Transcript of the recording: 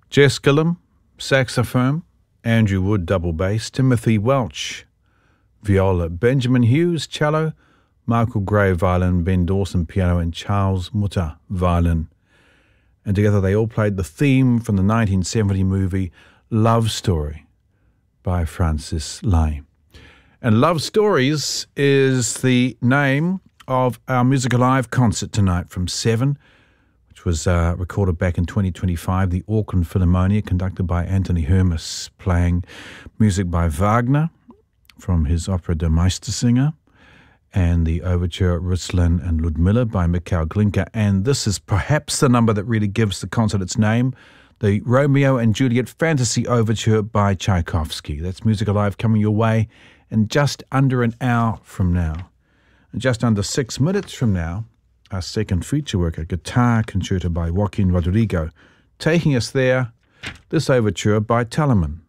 Jess Gillum, saxophone, Andrew Wood, double bass, Timothy Welch, viola, Benjamin Hughes, cello, Michael Gray, violin, Ben Dawson, piano, and Charles Mutta, violin. And together they all played the theme from the 1970 movie Love Story by Francis Lai. And Love Stories is the name of our Music Alive concert tonight from 7, which was recorded back in 2025, the Auckland Philharmonia, conducted by Anthony Hermes, playing music by Wagner from his opera Der Meistersinger, and the overture Ruslan and Ludmilla by Mikhail Glinka. And this is perhaps the number that really gives the concert its name, the Romeo and Juliet Fantasy Overture by Tchaikovsky. That's Music Alive coming your way in just under an hour from now. And just under 6 minutes from now, our second feature work, a guitar concerto by Joaquin Rodrigo. Taking us there, this overture by Telemann.